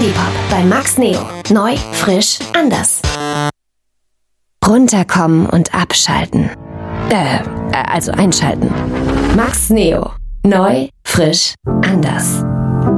Indie-Pop bei Max Neo. Neu, frisch, anders. Runterkommen und abschalten. Also einschalten. Max Neo. Neu, frisch, anders.